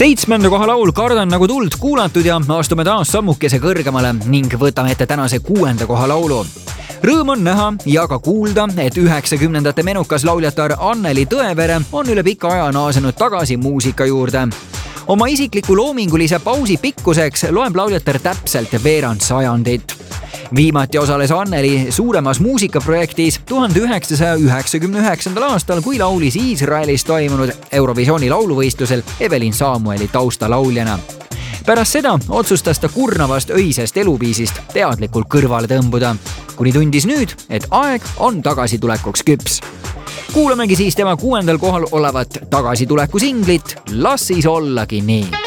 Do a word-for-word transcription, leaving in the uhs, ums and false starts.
seitsmenda koha laul Kardan nagu tuld kuulatud ja astume taas sammukese kõrgemale ning võtame ette tänase kuuenda koha laulu. Rõõm on näha ja ka kuulda, et üheksakümnendate menukas lauljatar Anneli Tõevere on üle pika aja naasenud tagasi muusika juurde. Oma isikliku loomingulise pausi pikkuseks loeb lauljatar täpselt veerand sajandit. Viimati osales Anneli suuremas muusikaprojektis tuhande üheksasaja üheksakümne üheksandal aastal, kui laulis Iisraelis toimunud Eurovisiooni lauluvõistlusel Evelin Samueli taustalauljana. Pärast seda otsustas ta kurnavast öisest eluviisist teadlikult kõrvale tõmbuda, kuni tundis nüüd, et aeg on tagasitulekuks küps. Kuulamegi siis tema kuuendal kohal olevat tagasituleku singlit Las siis ollagi nii.